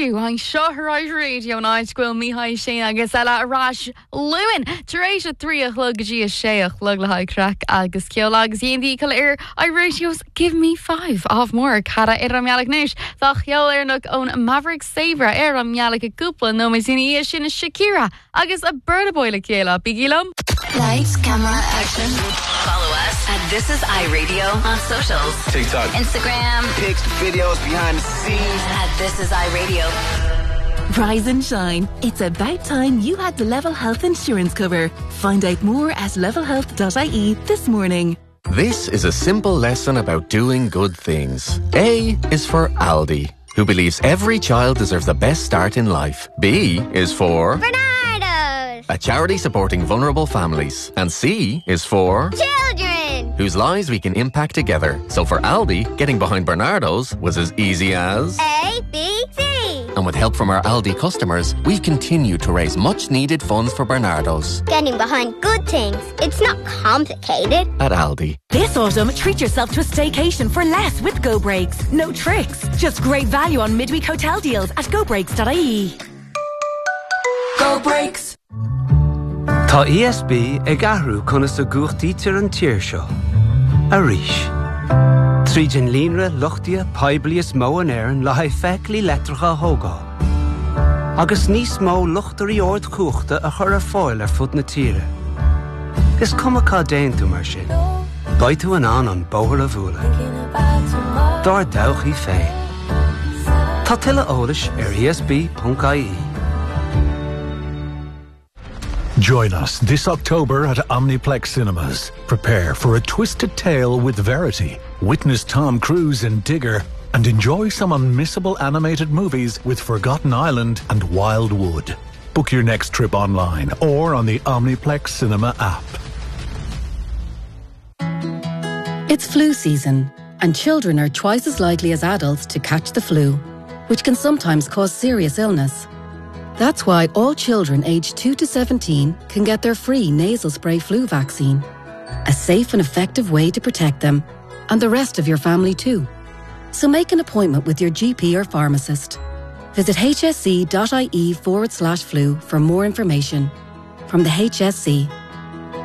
radio, I'm Shaharize Radio, and I'm Squill Mihai Shane, agus ela Arash Lewin. Teresia 3 o'clock, Gia Shea, o'clock la high crack, agus Kiola, agus Yendi, Kalir, I ratios, give me 5 off more. Cara Eramialik Nish, Thach Yel Ernuk on Maverick Saver, Eramialik a Kupla, no Mazini Ishin, Shakira, agus a bird boy like Kiela, Bigilum. Lights, camera, action. Follow us at This Is iRadio on socials. TikTok, Instagram, pics, videos, behind the scenes. at This Is iRadio. Rise and shine. It's about time you had the Level Health insurance cover. Find out more at levelhealth.ie this morning. This is a simple lesson about doing good things. A is for Aldi, who believes every child deserves the best start in life. B is for Bernardo's, a charity supporting vulnerable families. And C is for children. whose lives we can impact together. So for Aldi, getting behind Bernardo's was as easy as... A, B, C. And with help from our Aldi customers, we continue to raise much-needed funds for Bernardo's. Getting behind good things. It's not complicated. At Aldi. This autumn, treat yourself to a staycation for less with Go Breaks. No tricks, just great value on midweek hotel deals at gobreaks.ie. Go Breaks. Tá ESB ag ahrú chuna sa gúchtaítear an tír seo. Arís. Tríd an línre luchtia paiblias mó an éireann le haidh feiclí letracha thógá. Agus níos mó luchtarí ord cúchta a chur ar fáil ar fud na tíre. Is cumachá déan tú mar sin. Baid tú an bóthar a bhúla. Dar dawchaí féin. Tá tuile eolais ar esb.ie. Join us this October at Omniplex Cinemas. Prepare for a twisted tale with Verity. Witness Tom Cruise in Digger and enjoy some unmissable animated movies with Forgotten Island and Wildwood. Book your next trip online or on the Omniplex Cinema app. It's flu season, and children are twice as likely as adults to catch the flu, which can sometimes cause serious illness. That's why all children aged 2 to 17 can get their free nasal spray flu vaccine. A safe and effective way to protect them, and the rest of your family too. So make an appointment with your GP or pharmacist. Visit hsc.ie/flu for more information. From the HSC,